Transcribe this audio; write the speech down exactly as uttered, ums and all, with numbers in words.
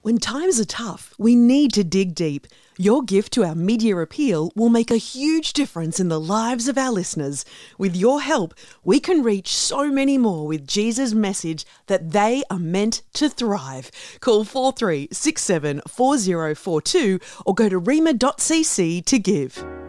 When times are tough, we need to dig deep. Your gift to our Media Appeal will make a huge difference in the lives of our listeners. With your help, we can reach so many more with Jesus' message that they are meant to thrive. Call four three six seven four zero four two or go to rema dot c c to give.